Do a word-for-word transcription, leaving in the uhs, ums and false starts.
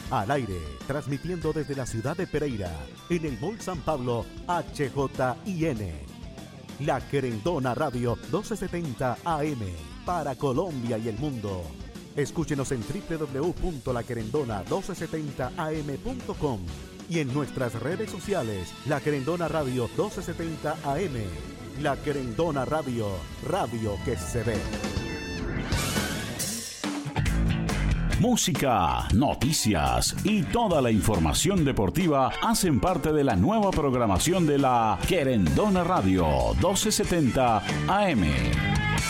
Al aire, transmitiendo desde la ciudad de Pereira, en el Mall San Pablo, H J I N. La Querendona Radio doce setenta A M, para Colombia y el mundo. Escúchenos en doble u doble u doble u punto la querendona doce setenta a m punto com y en nuestras redes sociales, La Querendona Radio doce setenta A M. La Querendona Radio, radio que se ve. Música, noticias y toda la información deportiva hacen parte de la nueva programación de La Querendona Radio doce setenta A M.